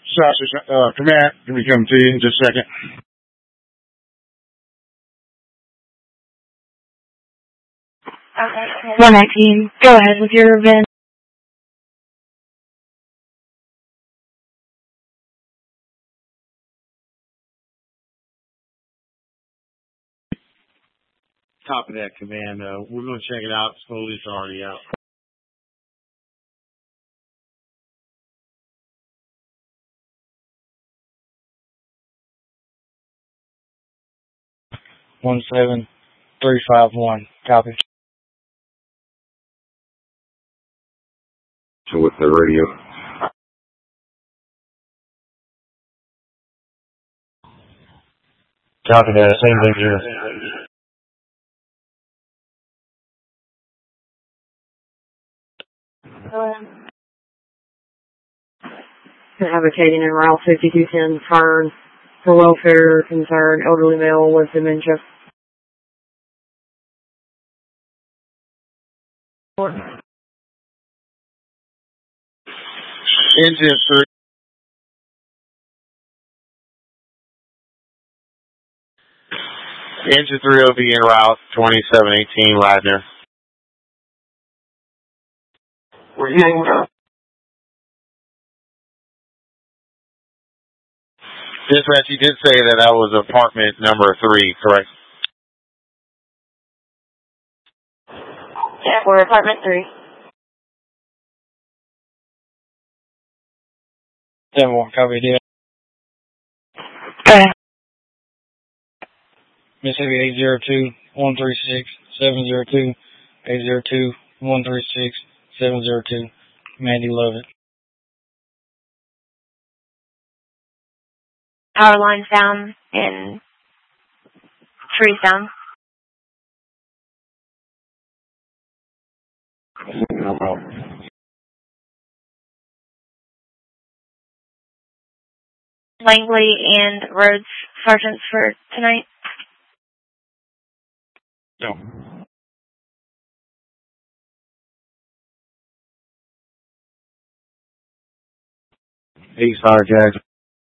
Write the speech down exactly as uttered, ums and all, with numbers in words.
Sausage, uh, command, can we come to you in just a second? Okay. one nineteen, go ahead with your event. Top of that, command. Uh, we're going to check it out. Slowly, it's already out. One seven three five one. Copy. So with the radio. Copy that. Same thing here. Go ahead. Advocating in Route fifty-two ten Fern for welfare concern elderly male with dementia. Engine three. Engine three will be in route twenty-seven eighteen Ladner. We're getting. Dispatch, you did say that that was apartment number three, correct? Yeah, we're apartment three. Seven one. Copy that. Go ahead. Mississippi eight zero two one three six seven zero two eight zero two one three six seven zero two. Mandy Lovett. Power lines down and trees down. Langley and Rhodes sergeants for tonight. No. East Fire Jackson.